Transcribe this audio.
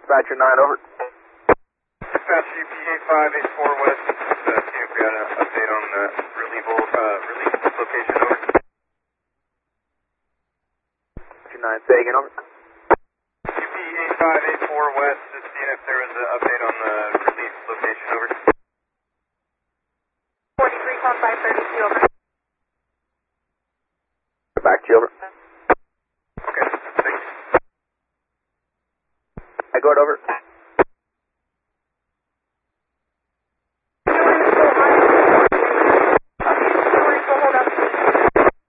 Dispatcher 9, over. Dispatcher UPA 584 West, see if we got an update on the relief location, over. Dispatcher 9, say again, over. UPA 584 West, just seeing if there was an update on the relief location, over. 43.532, over. Back to you, over. Okay, thanks. I go over.